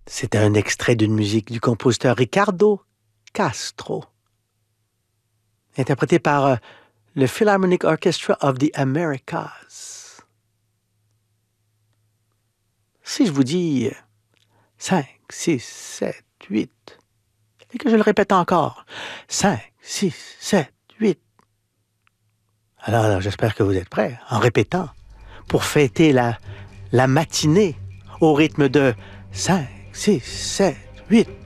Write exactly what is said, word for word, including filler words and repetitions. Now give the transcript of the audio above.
C'était un extrait d'une musique du compositeur Ricardo Castro, interprété par euh, le Philharmonic Orchestra of the Americas. Si je vous dis cinq, six, sept, huit, et que je le répète encore, cinq, six, sept, huit. Alors, alors j'espère que vous êtes prêts, en répétant, pour fêter la, la matinée au rythme de cinq, six, sept, huit.